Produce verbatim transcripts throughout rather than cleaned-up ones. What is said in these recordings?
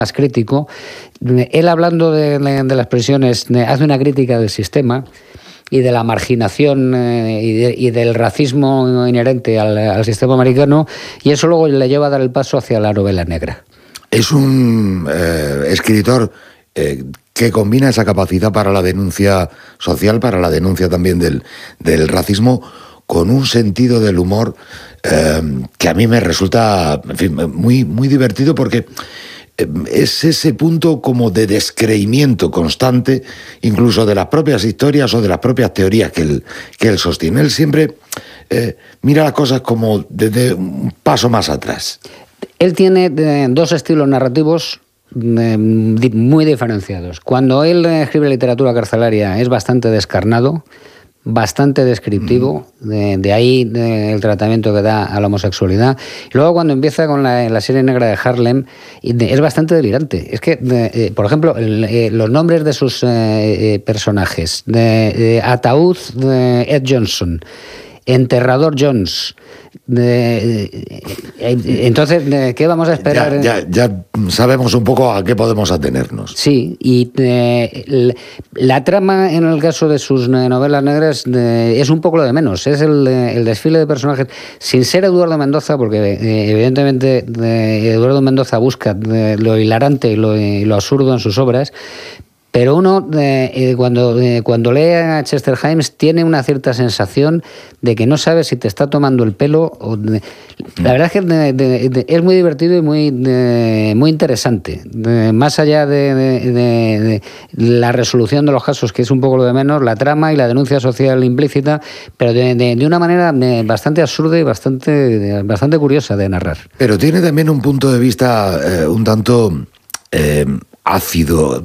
más crítico. Él, hablando de, de, de las prisiones, hace una crítica del sistema y de la marginación eh, y, de, y del racismo inherente al, al sistema americano, y eso luego le lleva a dar el paso hacia la novela negra. Es un eh, escritor eh, que combina esa capacidad para la denuncia social, para la denuncia también del, del racismo, con un sentido del humor eh, que a mí me resulta, en fin, muy, muy divertido, porque es ese punto como de descreimiento constante, incluso de las propias historias o de las propias teorías que él, que él sostiene. Él siempre eh, mira las cosas como desde un paso más atrás. Él tiene eh, dos estilos narrativos eh, muy diferenciados. Cuando él escribe literatura carcelaria es bastante descarnado, bastante descriptivo, de, de ahí de, el tratamiento que da a la homosexualidad. Y luego cuando empieza con la, la serie negra de Harlem, de, es bastante delirante. Es que, de, eh, por ejemplo, el, eh, los nombres de sus eh, personajes, de, de Ataúd de Ed Johnson, Enterrador Jones. De, de, entonces, de, ¿qué vamos a esperar? Ya, ya, ya sabemos un poco a qué podemos atenernos. Sí, y eh, la trama en el caso de sus novelas negras de, es un poco lo de menos. Es el, el desfile de personajes, sin ser Eduardo Mendoza, porque eh, evidentemente de, Eduardo Mendoza busca de, lo hilarante y lo, y lo absurdo en sus obras. Pero uno, eh, cuando, eh, cuando lee a Chester Himes, tiene una cierta sensación de que no sabe si te está tomando el pelo. O de, la verdad es que de, de, de, es muy divertido y muy, de, muy interesante. De, más allá de, de, de, de la resolución de los casos, que es un poco lo de menos, la trama y la denuncia social implícita, pero de, de, de una manera bastante absurda y bastante, bastante curiosa de narrar. Pero tiene también un punto de vista eh, un tanto... Eh, ácido,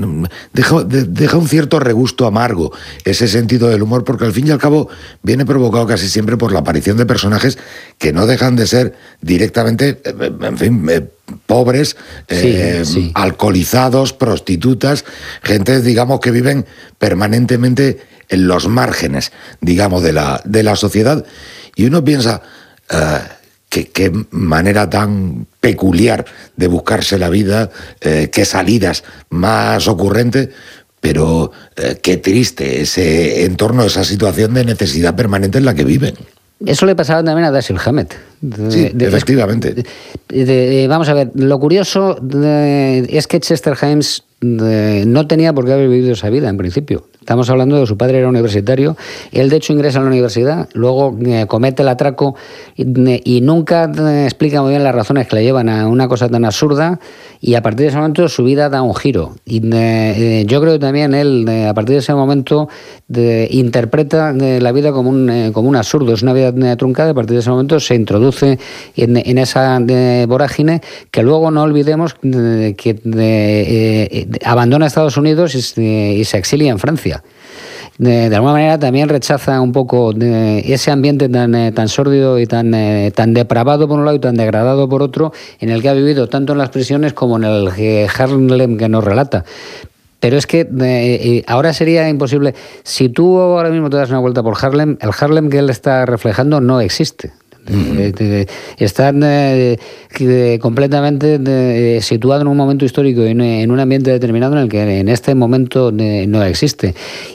deja, deja un cierto regusto amargo ese sentido del humor, porque al fin y al cabo viene provocado casi siempre por la aparición de personajes que no dejan de ser directamente, en fin, eh, pobres, eh, sí, sí. alcoholizados, prostitutas, gente, digamos, que viven permanentemente en los márgenes, digamos, de la, de la sociedad. Y uno piensa... Uh, Qué, qué manera tan peculiar de buscarse la vida, eh, qué salidas más ocurrentes, pero eh, qué triste ese entorno, esa situación de necesidad permanente en la que viven. Eso le pasaba también a Dashiell Hammett. De, sí, de, efectivamente. De, de, de, vamos a ver, lo curioso de, es que Chester Himes de, no tenía por qué haber vivido esa vida en principio. Estamos hablando de su padre era universitario, él de hecho ingresa a la universidad, luego eh, comete el atraco y, y nunca eh, explica muy bien las razones que le llevan a una cosa tan absurda, y a partir de ese momento su vida da un giro. Y eh, yo creo que también él, eh, a partir de ese momento, de, interpreta de la vida como un, eh, como un absurdo, es una vida eh, truncada, y a partir de ese momento se introduce en, en esa de, vorágine que luego no olvidemos de, que de, eh, abandona Estados Unidos y, de, y se exilia en Francia. De, de alguna manera también rechaza un poco de ese ambiente tan, eh, tan sórdido y tan, eh, tan depravado por un lado y tan degradado por otro, en el que ha vivido tanto en las prisiones como en el eh, Harlem que nos relata. Pero es que eh, ahora sería imposible. Si tú ahora mismo te das una vuelta por Harlem, el Harlem que él está reflejando no existe. Uh-huh. Están eh, completamente de, situado en un momento histórico y en, en un ambiente determinado en el que en este momento de, no existe.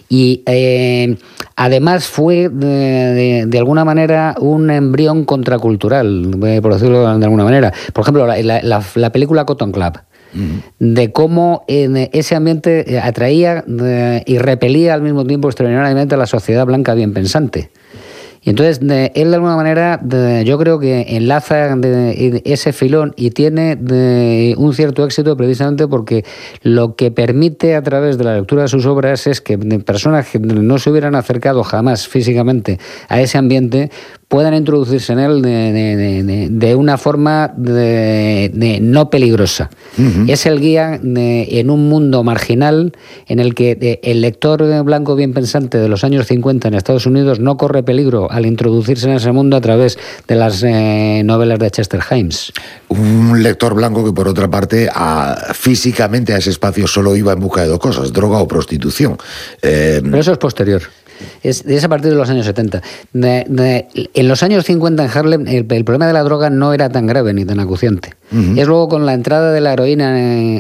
Y eh, además fue de, de, de alguna manera un embrión contracultural, eh, por decirlo de alguna manera. Por ejemplo, la, la, la película Cotton Club, uh-huh, de cómo en ese ambiente atraía de, y repelía al mismo tiempo extraordinariamente a la sociedad blanca bien pensante. Y entonces, de, él de alguna manera, de, yo creo que enlaza de, de ese filón y tiene de, un cierto éxito precisamente porque lo que permite a través de la lectura de sus obras es que de personas que no se hubieran acercado jamás físicamente a ese ambiente puedan introducirse en él de, de, de, de una forma de, de no peligrosa. Uh-huh. Es el guía de, en un mundo marginal en el que de, el lector blanco bien pensante de los años cincuenta en Estados Unidos no corre peligro al introducirse en ese mundo a través de las eh, novelas de Chester Himes. Un lector blanco que, por otra parte, a, físicamente a ese espacio solo iba en busca de dos cosas, droga o prostitución. Eh, Pero eso es posterior. Es, es a partir de los años setenta. De, de, en los años cincuenta en Harlem el, el problema de la droga no era tan grave ni tan acuciante. Uh-huh. Es luego con la entrada de la heroína en,